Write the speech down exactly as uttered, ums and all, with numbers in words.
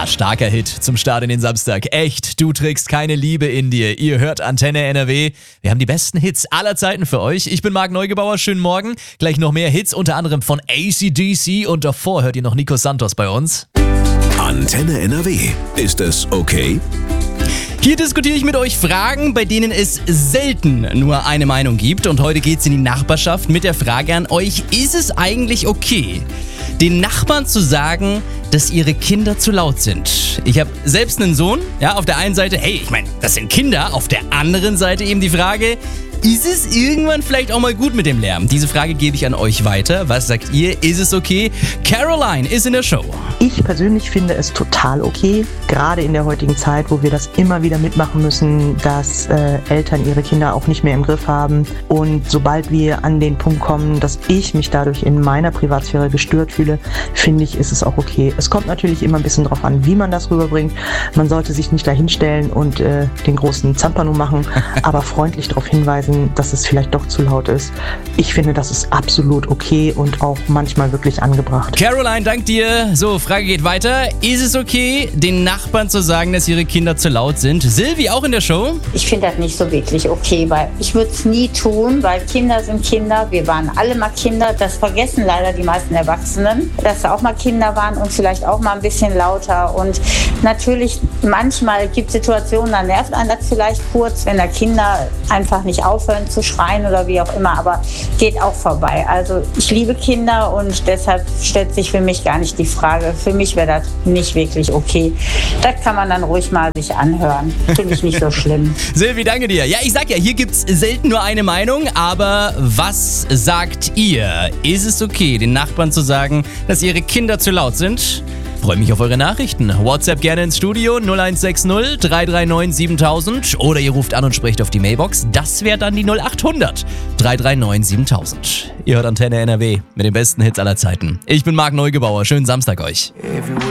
starker Hit zum Start in den Samstag. Echt, du trägst keine Liebe in dir. Ihr hört Antenne N R W. Wir haben die besten Hits aller Zeiten für euch. Ich bin Marc Neugebauer, schönen Morgen. Gleich noch mehr Hits, unter anderem von A C D C. Und davor hört ihr noch Nico Santos bei uns. Antenne N R W. Ist es okay? Hier diskutiere ich mit euch Fragen, bei denen es selten nur eine Meinung gibt. Und heute geht's in die Nachbarschaft mit der Frage an euch: Ist es eigentlich okay, den Nachbarn zu sagen, dass ihre Kinder zu laut sind? Ich habe selbst einen Sohn. Ja, auf der einen Seite, hey, ich meine, das sind Kinder. Auf der anderen Seite eben die Frage: Ist es irgendwann vielleicht auch mal gut mit dem Lärm? Diese Frage gebe ich an euch weiter. Was sagt ihr? Ist es okay? Caroline ist in der Show. Ich persönlich finde es total okay, gerade in der heutigen Zeit, wo wir das immer wieder mitmachen müssen, dass äh, Eltern ihre Kinder auch nicht mehr im Griff haben. Und sobald wir an den Punkt kommen, dass ich mich dadurch in meiner Privatsphäre gestört fühle, finde ich, ist es auch okay. Es kommt natürlich immer ein bisschen drauf an, wie man das rüberbringt. Man sollte sich nicht dahinstellen und äh, den großen Zampano machen, aber freundlich darauf hinweisen, dass es vielleicht doch zu laut ist. Ich finde, das ist absolut okay und auch manchmal wirklich angebracht. Caroline, dank dir. So, Frage geht weiter. Ist es okay, den Nachbarn zu sagen, dass ihre Kinder zu laut sind? Silvi auch in der Show. Ich finde das nicht so wirklich okay, weil ich würde es nie tun, weil Kinder sind Kinder. Wir waren alle mal Kinder. Das vergessen leider die meisten Erwachsenen, dass sie auch mal Kinder waren und vielleicht auch mal ein bisschen lauter. Und natürlich, manchmal gibt es Situationen, da nervt einen das vielleicht kurz, wenn da Kinder einfach nicht aufhören zu schreien oder wie auch immer, aber geht auch vorbei. Also ich liebe Kinder und deshalb stellt sich für mich gar nicht die Frage. Für mich wäre das nicht wirklich okay. Das kann man dann ruhig mal sich anhören. Finde ich nicht so schlimm. Silvi, danke dir. Ja, ich sag ja, hier gibt's selten nur eine Meinung, aber was sagt ihr? Ist es okay, den Nachbarn zu sagen, dass ihre Kinder zu laut sind? Freue mich auf eure Nachrichten. WhatsApp gerne ins Studio null eins sechs null drei drei neun siebentausend oder ihr ruft an und sprecht auf die Mailbox. Das wäre dann die null acht hundert drei drei neun siebentausend. Ihr hört Antenne N R W mit den besten Hits aller Zeiten. Ich bin Marc Neugebauer. Schönen Samstag euch.